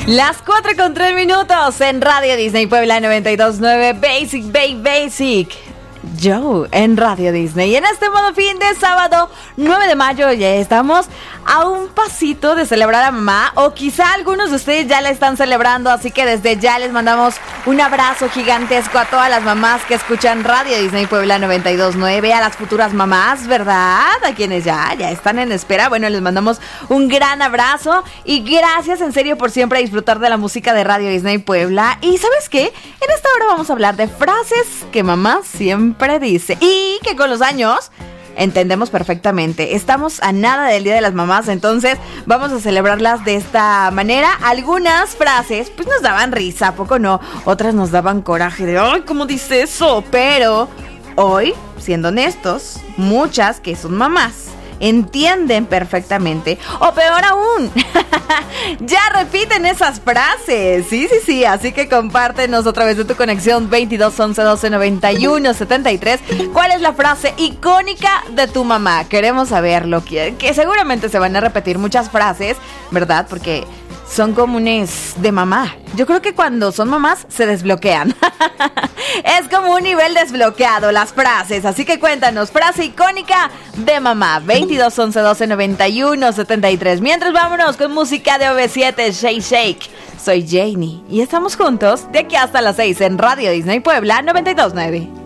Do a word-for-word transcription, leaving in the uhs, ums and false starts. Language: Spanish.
Las cuatro con tres minutos en Radio Disney Puebla noventa y dos punto nueve. Basic, Bay Basic. Joe en Radio Disney. Y en este modo fin de sábado nueve de mayo ya estamos a un pasito de celebrar a mamá, o quizá algunos de ustedes ya la están celebrando, así que desde ya les mandamos un abrazo gigantesco a todas las mamás que escuchan Radio Disney Puebla noventa y dos punto nueve, a las futuras mamás, ¿verdad? A quienes ya, ya están en espera. Bueno, les mandamos un gran abrazo y gracias en serio por siempre disfrutar de la música de Radio Disney Puebla. Y ¿sabes qué? En esta hora vamos a hablar de frases que mamá siempre dice y que con los años entendemos perfectamente. Estamos a nada del Día de las Mamás, entonces vamos a celebrarlas de esta manera. Algunas frases pues nos daban risa, ¿a poco no? Otras nos daban coraje de ¡ay, cómo dice eso! Pero hoy, siendo honestos, muchas que son mamás entienden perfectamente, o peor aún, ya repiten esas frases. Sí, sí, sí, así que compártenos a través de tu conexión veintidós once doce noventa y uno setenta y tres. ¿Cuál es la frase icónica de tu mamá? Queremos saberlo, que, que seguramente se van a repetir muchas frases, ¿verdad? Porque son comunes de mamá. Yo creo que cuando son mamás se desbloquean. Es como un nivel desbloqueado las frases. Así que cuéntanos, frase icónica de mamá. veintidós once doce noventa y uno setenta y tres. Mientras vámonos con música de O V siete, Shake Shake. Soy Janie y estamos juntos de aquí hasta las seis en Radio Disney Puebla noventa y dos punto nueve.